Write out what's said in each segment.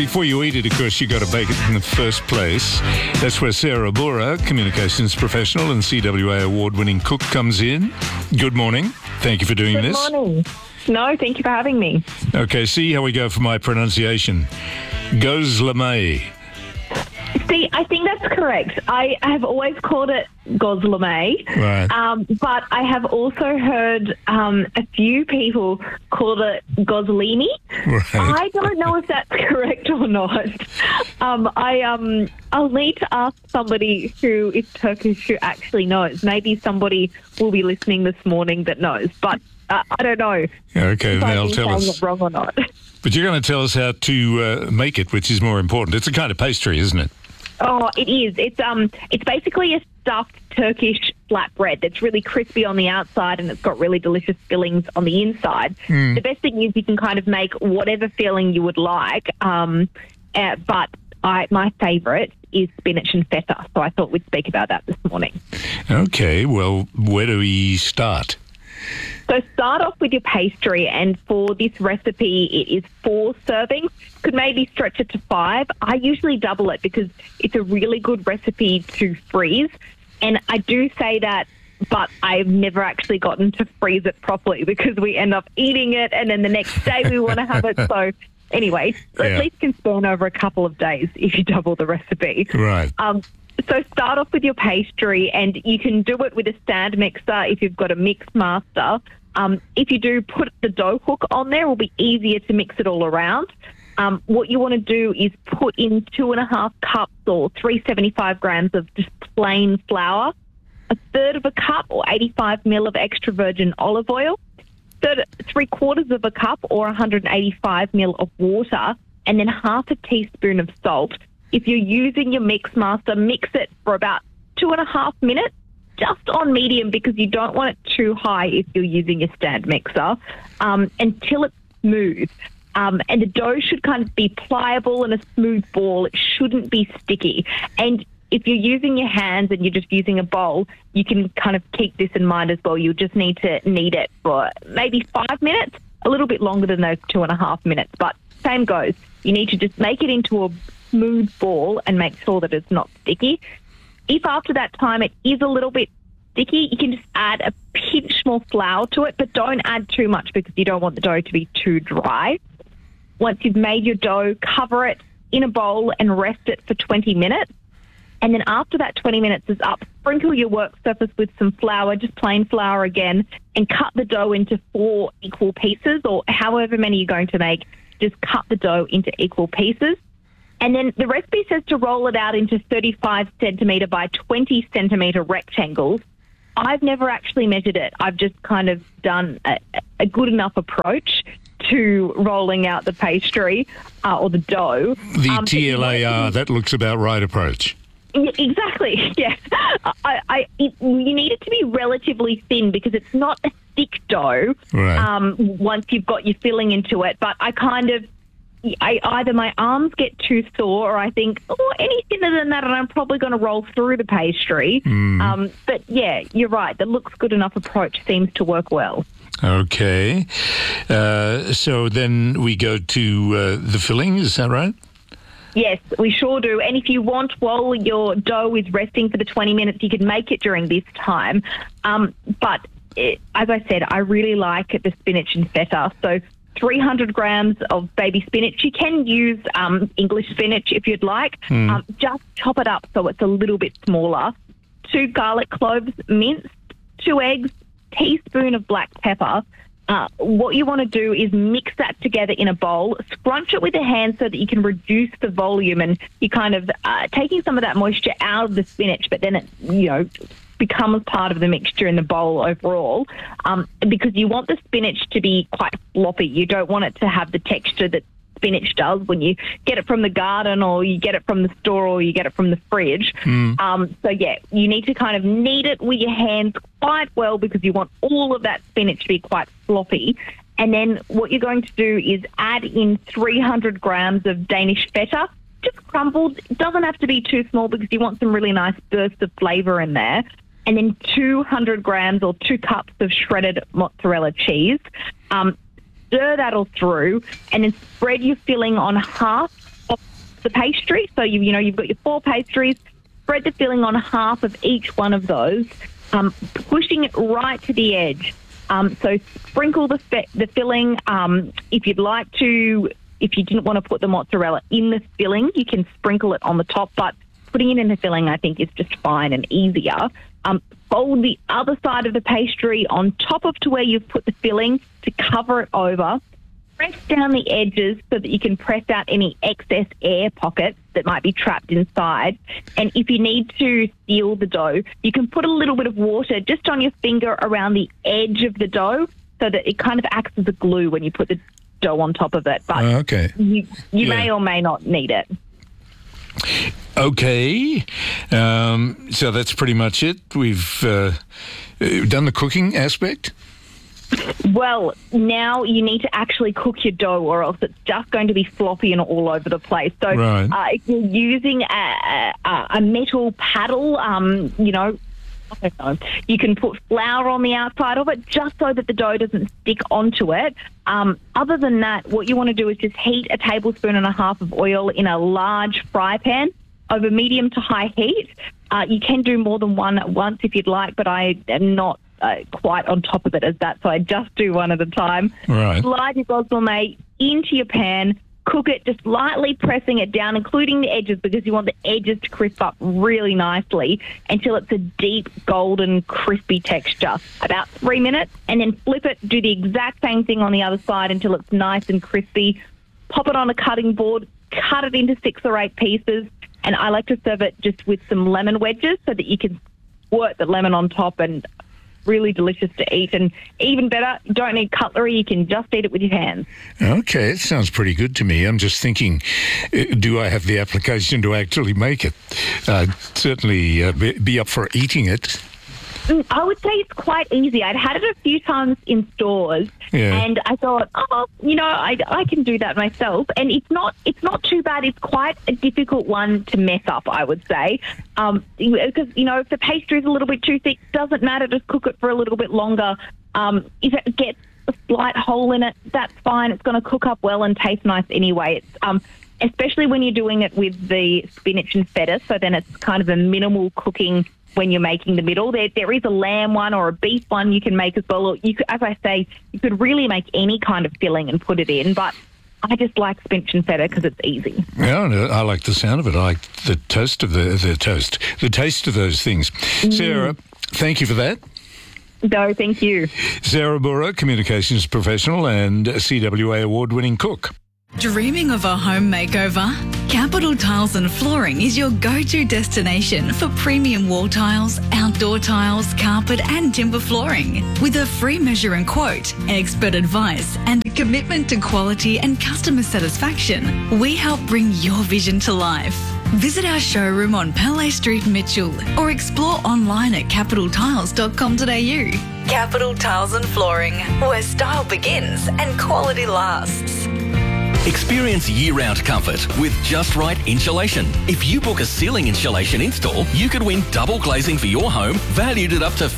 before you eat it, of course, you got to bake it in the first place. That's where Sarah Bora, communications professional and CWA award-winning cook, comes in. Good morning. Thank you for doing this. Good morning. No, thank you for having me. Okay, see how we go for my pronunciation. Gozleme. See, I think that's correct. I have always called it gozleme, Right. but I have also heard a few people call it gozlini. Right. I don't know if that's correct or not. I'll need to ask somebody who is Turkish who actually knows. Maybe somebody will be listening this morning that knows, but I don't know. Okay, if they'll I'm tell saying us. it wrong or not. But you're going to tell us how to make it, which is more important. It's a kind of pastry, isn't it? Oh, it is. It's basically a stuffed Turkish flatbread that's really crispy on the outside and it's got really delicious fillings on the inside. The best thing is you can kind of make whatever filling you would like, but my favourite is spinach and feta, so I thought we'd speak about that this morning. Okay, well, where do we start? So start off with your pastry, and for this recipe, it is 4 servings. Could maybe stretch it to 5. I usually double it because it's a really good recipe to freeze. And I do say that, but I've never actually gotten to freeze it properly because we end up eating it and then the next day we want to have it. So anyway, at least can span over a couple of days if you double the recipe. Right. So start off with your pastry, and you can do it with a stand mixer if you've got a mix master. If you do put the dough hook on there, it will be easier to mix it all around. What you want to do is put in 2.5 cups or 375 grams of just plain flour, 1/3 of a cup or 85 ml of extra virgin olive oil, 3/4 of a cup or 185 ml of water, and then 1/2 teaspoon of salt. If you're using your mix master, mix it for about 2.5 minutes, just on medium because you don't want it too high if you're using your stand mixer, until it's smooth. And the dough should kind of be pliable and a smooth ball. It shouldn't be sticky. And if you're using your hands and you're just using a bowl, you can kind of keep this in mind as well. You'll just need to knead it for maybe 5 minutes, a little bit longer than those 2.5 minutes. But same goes. You need to just make it into a smooth ball and make sure that it's not sticky. If after that time it is a little bit sticky, you can just add a pinch more flour to it, but don't add too much because you don't want the dough to be too dry. Once you've made your dough, cover it in a bowl and rest it for 20 minutes. And then after that 20 minutes is up, sprinkle your work surface with some flour, just plain flour again, and cut the dough into 4 equal pieces, or however many you're going to make. Just cut the dough into equal pieces. And then the recipe says to roll it out into 35 centimetre by 20 centimetre rectangles. I've never actually measured it. I've just kind of done a good enough approach to rolling out the pastry or the dough. The TLAR, that looks about right approach. Exactly, yeah. You need it to be relatively thin because it's not a thick dough once you've got your filling into it. But either my arms get too sore or I think, any thinner than that and I'm probably going to roll through the pastry. But, yeah, you're right. The looks good enough approach seems to work well. Okay. So then we go to the filling, is that right? Yes, we sure do. And if you want, while your dough is resting for the 20 minutes, you can make it during this time. But as I said, I really like the spinach and feta. So 300 grams of baby spinach. You can use English spinach if you'd like. Just chop it up so it's a little bit smaller. 2 garlic cloves minced, 2 eggs, teaspoon of black pepper. What you want to do is mix that together in a bowl, scrunch it with a hand so that you can reduce the volume, and you kind of taking some of that moisture out of the spinach, but then it, becomes part of the mixture in the bowl overall, because you want the spinach to be quite floppy. You don't want it to have the texture that spinach does when you get it from the garden or you get it from the store or you get it from the fridge. So, yeah, you need to kind of knead it with your hands quite well because you want all of that spinach to be quite floppy. And then what you're going to do is add in 300 grams of Danish feta, just crumbled. It doesn't have to be too small because you want some really nice bursts of flavour in there. And then 200 grams or 2 cups of shredded mozzarella cheese. Stir that all through and then spread your filling on half of the pastry. So you've got your 4 pastries. Spread the filling on half of each one of those, pushing it right to the edge. So sprinkle the filling. If you'd like to, if you didn't want to put the mozzarella in the filling, you can sprinkle it on the top. But putting it in the filling, I think, is just fine and easier. Fold the other side of the pastry on top of to where you've put the filling to cover it over. Press down the edges so that you can press out any excess air pockets that might be trapped inside. And if you need to seal the dough, you can put a little bit of water just on your finger around the edge of the dough so that it kind of acts as a glue when you put the dough on top of it. But you may or may not need it. Okay. So that's pretty much it. We've done the cooking aspect. Well, now you need to actually cook your dough or else it's just going to be floppy and all over the place. So if you're using a metal paddle, I don't know, you can put flour on the outside of it just so that the dough doesn't stick onto it. Other than that, what you want to do is just heat a tablespoon and a half of oil in a large fry pan over medium to high heat. You can do more than one at once if you'd like, but I am not quite on top of it as that, so I just do one at a time. Right. Slide your gros gourmet into your pan, cook it, just lightly pressing it down, including the edges, because you want the edges to crisp up really nicely until it's a deep, golden, crispy texture. About 3 minutes, and then flip it, do the exact same thing on the other side until it's nice and crispy. Pop it on a cutting board, cut it into 6 or 8 pieces, and I like to serve it just with some lemon wedges so that you can squirt the lemon on top, and really delicious to eat. And even better, you don't need cutlery, you can just eat it with your hands. Okay, it sounds pretty good to me. I'm just thinking, do I have the application to actually make it? I'd certainly be up for eating it. I would say it's quite easy. I'd had it a few times in stores, and I thought, I can do that myself. And it's not too bad. It's quite a difficult one to mess up, I would say, because if the pastry is a little bit too thick, doesn't matter. Just cook it for a little bit longer. If it gets a slight hole in it, that's fine. It's going to cook up well and taste nice anyway. It's especially when you're doing it with the spinach and feta. So then it's kind of a minimal cooking when you're making the middle. There is a lamb one or a beef one you can make as well. Or you could, as I say, you could really make any kind of filling and put it in, but I just like spinach and feta because it's easy. Yeah, I like the sound of it. I like the taste of the taste of those things. Sarah, thank you for that. No, thank you. Sarah Bura, communications professional and CWA award-winning cook. Dreaming of a home makeover? Capital Tiles and Flooring is your go-to destination for premium wall tiles, outdoor tiles, carpet and timber flooring. With a free measure and quote, expert advice and a commitment to quality and customer satisfaction, we help bring your vision to life. Visit our showroom on Palais Street, Mitchell, or explore online at capitaltiles.com.au. Capital Tiles and Flooring, where style begins and quality lasts. Experience year-round comfort with Just Right Insulation. If you book a ceiling insulation install, you could win double glazing for your home, valued at up to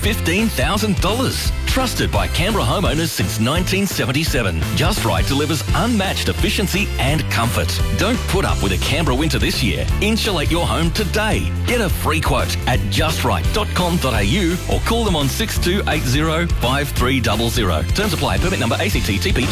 $15,000. Trusted by Canberra homeowners since 1977, Just Right delivers unmatched efficiency and comfort. Don't put up with a Canberra winter this year. Insulate your home today. Get a free quote at justright.com.au or call them on 6280 5300. Terms apply. Permit number ACT TP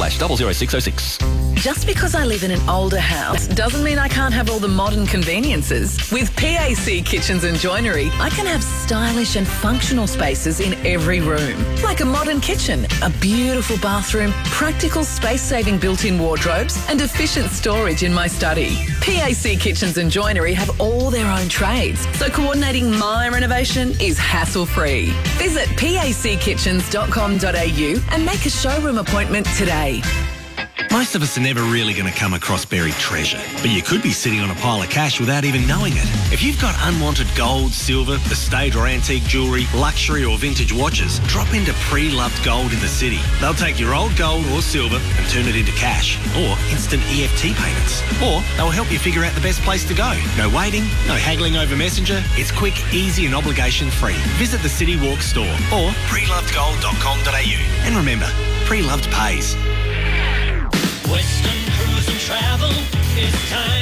26/00606. Just because I live in an older house doesn't mean I can't have all the modern conveniences. With PAC Kitchens and Joinery, I can have stylish and functional spaces in every room. Like a modern kitchen, a beautiful bathroom, practical space-saving built-in wardrobes and efficient storage in my study. PAC Kitchens and Joinery have all their own trades, so coordinating my renovation is hassle-free. Visit packitchens.com.au and make a showroom appointment today. Most of us are never really going to come across buried treasure, but you could be sitting on a pile of cash without even knowing it. If you've got unwanted gold, silver, estate or antique jewellery, luxury or vintage watches, drop into Pre-Loved Gold in the city. They'll take your old gold or silver and turn it into cash or instant EFT payments. Or they'll help you figure out the best place to go. No waiting, no haggling over Messenger. It's quick, easy and obligation-free. Visit the City Walk store or prelovedgold.com.au. And remember, Pre-Loved pays. Western Cruise and Travel, it's time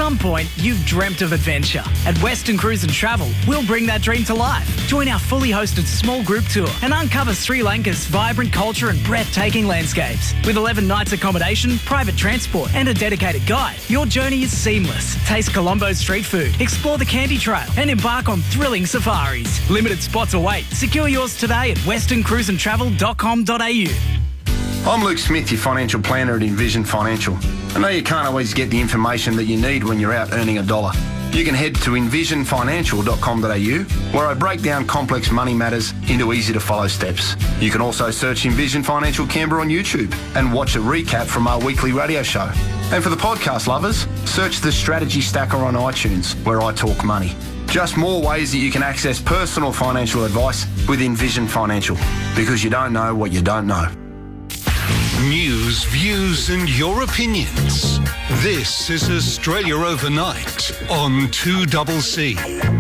some point, you've dreamt of adventure. At Western Cruise and Travel, we'll bring that dream to life. Join our fully hosted small group tour and uncover Sri Lanka's vibrant culture and breathtaking landscapes. With 11 nights accommodation, private transport and a dedicated guide, your journey is seamless. Taste Colombo's street food, explore the Candy Trail and embark on thrilling safaris. Limited spots await. Secure yours today at westerncruiseandtravel.com.au. I'm Luke Smith, your financial planner at Envision Financial. I know you can't always get the information that you need when you're out earning a dollar. You can head to envisionfinancial.com.au, where I break down complex money matters into easy-to-follow steps. You can also search Envision Financial Canberra on YouTube and watch a recap from our weekly radio show. And for the podcast lovers, search the Strategy Stacker on iTunes, where I talk money. Just more ways that you can access personal financial advice with Envision Financial, because you don't know what you don't know. News, views and your opinions. This is Australia Overnight on 2CC.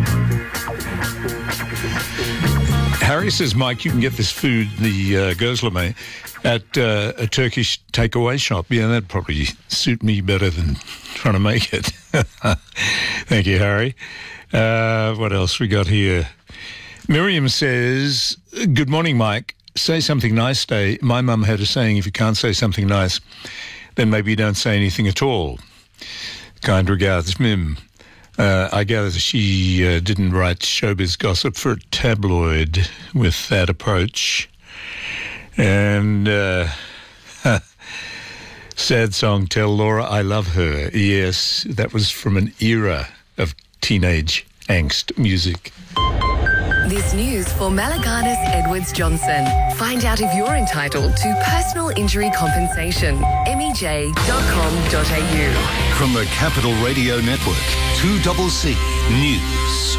Harry says, Mike, you can get this food, the gözleme, at a Turkish takeaway shop. Yeah, that'd probably suit me better than trying to make it. Thank you, Harry. What else we got here? Miriam says, good morning, Mike. Say something nice day. My mum had a saying, if you can't say something nice, then maybe you don't say anything at all. Kind regards, Mim. I gather she didn't write showbiz gossip for a tabloid with that approach. And sad song, Tell Laura I Love Her. Yes, that was from an era of teenage angst music. This news for Malaganas Edwards Johnson. Find out if you're entitled to personal injury compensation. MEJ.com.au. From the Capital Radio Network, 2CC News.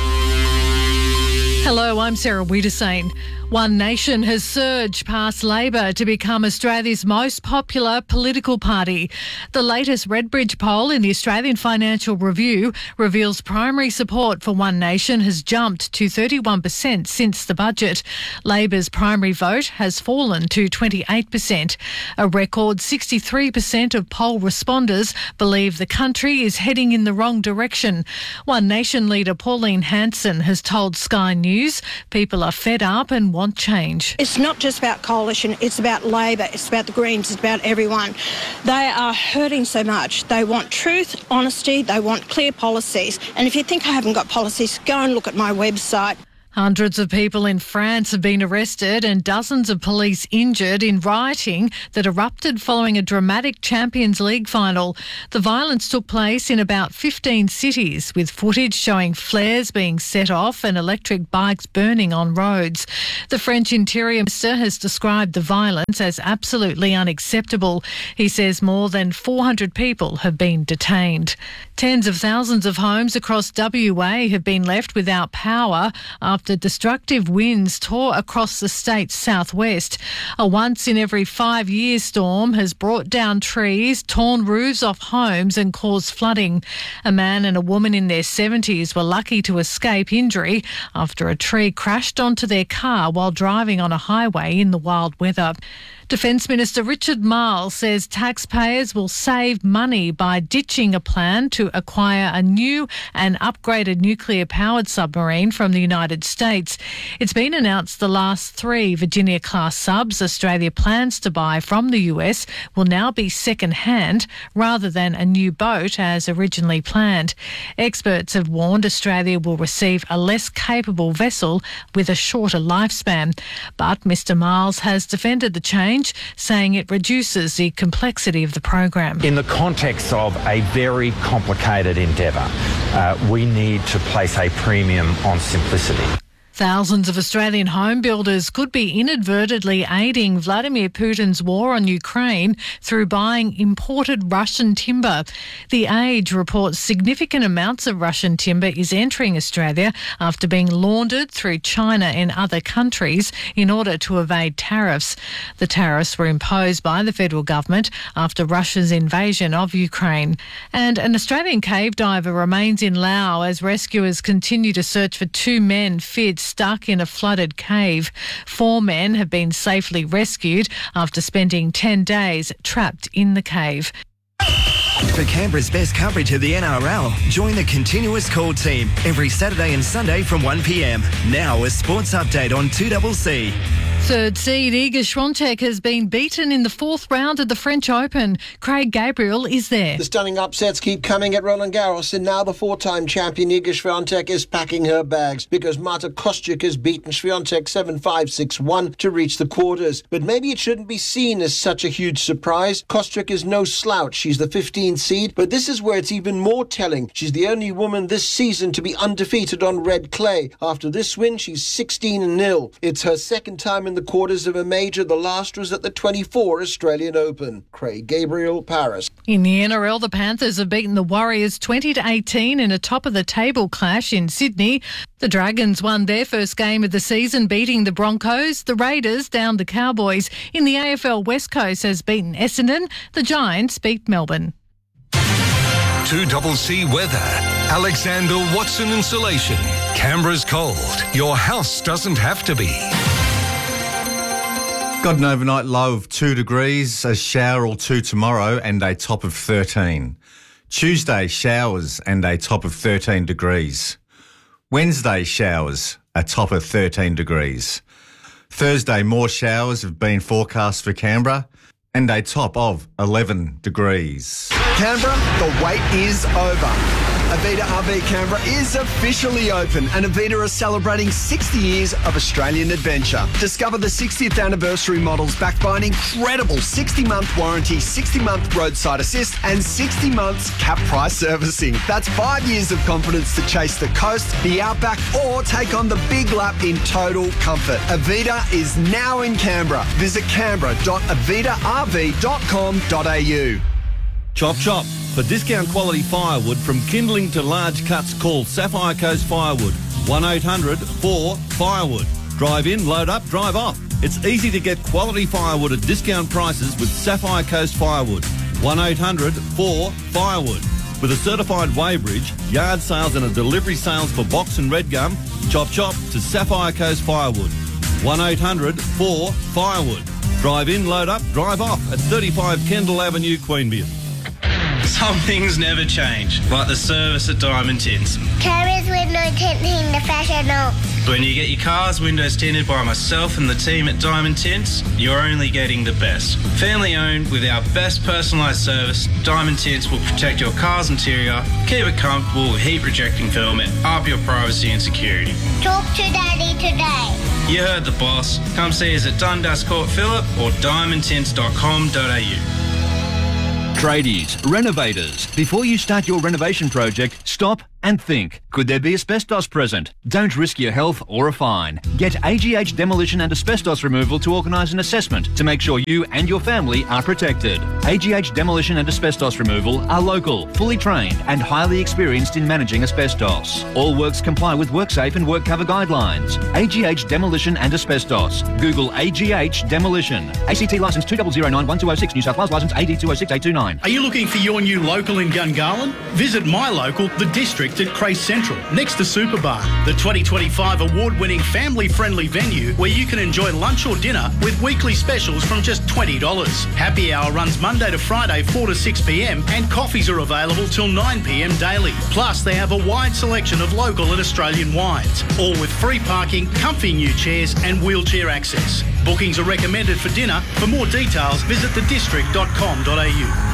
Hello, I'm Sarah Wiedersane. One Nation has surged past Labor to become Australia's most popular political party. The latest Redbridge poll in the Australian Financial Review reveals primary support for One Nation has jumped to 31% since the budget. Labor's primary vote has fallen to 28%. A record 63% of poll responders believe the country is heading in the wrong direction. One Nation leader Pauline Hanson has told Sky News people are fed up and want change. It's not just about Coalition, it's about Labor, it's about the Greens, it's about everyone. They are hurting so much. They want truth, honesty, they want clear policies. And if you think I haven't got policies, go and look at my website. Hundreds of people in France have been arrested and dozens of police injured in rioting that erupted following a dramatic Champions League final. The violence took place in about 15 cities, with footage showing flares being set off and electric bikes burning on roads. The French Interior Minister has described the violence as absolutely unacceptable. He says more than 400 people have been detained. Tens of thousands of homes across WA have been left without power after destructive winds tore across the state's southwest. A once-in-every-5-year storm has brought down trees, torn roofs off homes and caused flooding. A man and a woman in their 70s were lucky to escape injury after a tree crashed onto their car while driving on a highway in the wild weather. Defence Minister Richard Marles says taxpayers will save money by ditching a plan to acquire a new and upgraded nuclear-powered submarine from the United States. It's been announced the last 3 Virginia-class subs Australia plans to buy from the US will now be second-hand rather than a new boat as originally planned. Experts have warned Australia will receive a less capable vessel with a shorter lifespan. But Mr Marles has defended the change, saying it reduces the complexity of the program. In the context of a very complicated endeavour, we need to place a premium on simplicity. Thousands of Australian home builders could be inadvertently aiding Vladimir Putin's war on Ukraine through buying imported Russian timber. The Age reports significant amounts of Russian timber is entering Australia after being laundered through China and other countries in order to evade tariffs. The tariffs were imposed by the federal government after Russia's invasion of Ukraine. And an Australian cave diver remains in Laos as rescuers continue to search for 2 men stuck in a flooded cave. 4 men have been safely rescued after spending 10 days trapped in the cave. For Canberra's best coverage of the NRL, join the Continuous Call team every Saturday and Sunday from 1 p.m. Now a sports update on 2CC. Third seed Iga Swiatek has been beaten in the fourth round of the French Open. Craig Gabriel is there. The stunning upsets keep coming at Roland Garros, and now the four-time champion Iga Swiatek is packing her bags because Marta Kostyuk has beaten Swiatek 7-5, 6-1 to reach the quarters. But maybe it shouldn't be seen as such a huge surprise. Kostyuk is no slouch. She's the 15th seed, but this is where it's even more telling. She's the only woman this season to be undefeated on red clay. After this win, she's 16-0. It's her second time in the quarters of a major. The last was at the 24 Australian Open. Craig Gabriel, Paris. In the NRL, the Panthers have beaten the Warriors 20-18 in a top-of-the-table clash in Sydney. The Dragons won their first game of the season, beating the Broncos. The Raiders downed the Cowboys. In the AFL, West Coast has beaten Essendon. The Giants beat Melbourne. 2CC weather. Alexander Watson Insulation. Canberra's cold. Your house doesn't have to be. Got an overnight low of 2 degrees, a shower or two tomorrow and a top of 13. Tuesday, showers and a top of 13 degrees. Wednesday, showers, a top of 13 degrees. Thursday, more showers have been forecast for Canberra and a top of 11 degrees. Canberra, the wait is over. Avita RV Canberra is officially open, and Avita are celebrating 60 years of Australian adventure. Discover the 60th anniversary models backed by an incredible 60-month warranty, 60-month roadside assist, and 60 months cap price servicing. That's 5 years of confidence to chase the coast, the outback, or take on the big lap in total comfort. Avita is now in Canberra. Visit canberra.avitarv.com.au. Chop chop. For discount quality firewood from kindling to large cuts, call Sapphire Coast Firewood. 1-800-4-FIREWOOD. Drive in, load up, drive off. It's easy to get quality firewood at discount prices with Sapphire Coast Firewood. 1-800-4-FIREWOOD. With a certified weighbridge, yard sales and a delivery sales for box and red gum, chop chop to Sapphire Coast Firewood. 1-800-4-FIREWOOD. Drive in, load up, drive off at 35 Kendall Avenue, Queanbeyan. Some things never change, like the service at Diamond Tints. Carriers window tinting professional. When you get your car's windows tinted by myself and the team at Diamond Tints, you're only getting the best. Family owned with our best personalised service, Diamond Tints will protect your car's interior, keep it comfortable with heat rejecting film and up your privacy and security. Talk to Daddy today. You heard the boss. Come see us at Dundas Court Phillip or diamondtints.com.au. Tradies, renovators. Before you start your renovation project, stop and think. Could there be asbestos present? Don't risk your health or a fine. Get AGH Demolition and Asbestos Removal to organise an assessment to make sure you and your family are protected. AGH Demolition and Asbestos Removal are local, fully trained and highly experienced in managing asbestos. All works comply with WorkSafe and WorkCover guidelines. AGH Demolition and Asbestos. Google AGH Demolition. ACT licence 2009-1206, New South Wales licence AD 206829. Are you looking for your new local in Gungahlin? Visit my local, The District at Crace Central, next to Superbar, the 2025 award-winning family-friendly venue where you can enjoy lunch or dinner with weekly specials from just $20. Happy hour runs Monday to Friday 4 to 6 p.m. and coffees are available till 9 p.m. daily. Plus, they have a wide selection of local and Australian wines, all with free parking, comfy new chairs and wheelchair access. Bookings are recommended for dinner. For more details, visit thedistrict.com.au.